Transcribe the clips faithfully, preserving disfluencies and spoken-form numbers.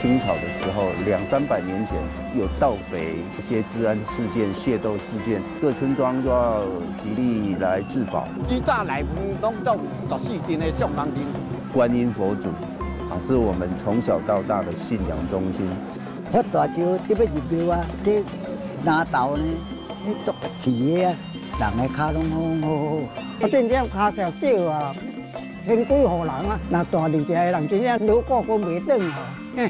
清朝的时候，两三百年前有盗匪一些治安事件、械斗事件，各村庄都要极力来自保。 以早内门拢做十四镇的上人镇， 观音佛祖啊，是我们从小到大的信仰中心。 发大招得要入庙啊，这拿豆呢，你做饲的啊，人的脚拢好好好。 啊，真正脚少少啊。 千几户人啊，那大二只人真正如果讲袂转哦。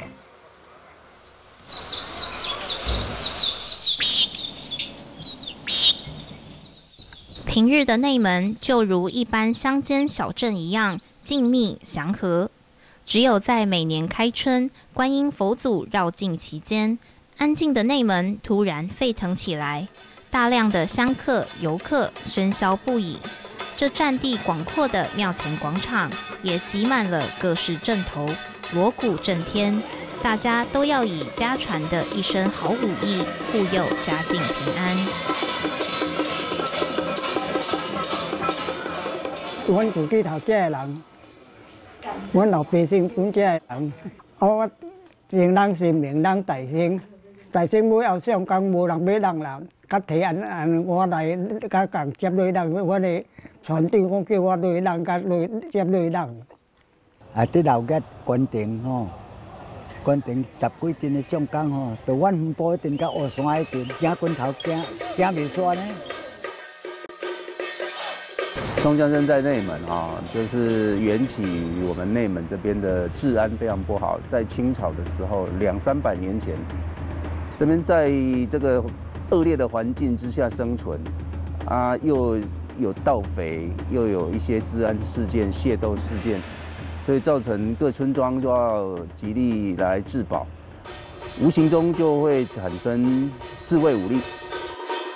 平日的内门就如一般乡间小镇一样静谧祥和，只有在每年开春，观音佛祖绕境期间，安静的内门突然沸腾起来，大量的香客游客喧嚣不已。 这占地广阔的庙前广场也挤满了各式阵头，锣鼓震天，大家都要以家传的一身好武艺护佑家境平安。 阮自己头家的人，阮老百姓本家的人，我人人是名人大姓，大姓每后上工无人要人啦，甲提按按我来甲共接落人，我哋。 船长讲叫我落人，甲落接落人。 啊，伫老家关顶吼，关顶十几镇的上工吼，到阮分布一镇到乌山一镇，行关头行行袂煞呢。 松江镇在内门啊，就是缘起于我们内门这边的治安非常不好，在清朝的时候，两三百年前，这边在这个恶劣的环境之下生存，啊，又。 有盗匪，又有一些治安事件、械斗事件，所以造成各村庄就要极力来自保，无形中就会产生自卫武力。